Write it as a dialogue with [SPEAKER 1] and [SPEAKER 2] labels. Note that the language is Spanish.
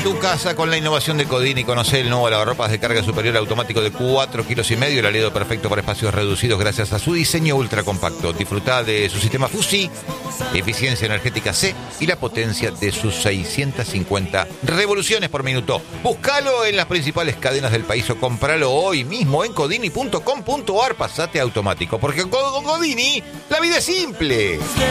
[SPEAKER 1] tu casa con la innovación de Codini y conocer el nuevo lavarropas de carga superior automático de 4,5 kilos, el aliado perfecto para espacios reducidos gracias a su diseño ultra compacto. Disfruta de su sistema FUSI, eficiencia energética C y la potencia de sus 650 revoluciones por minuto. Búscalo en las principales cadenas del país o compralo hoy mismo en codini.com.ar. Pasate automático, porque con Codini la vida es simple.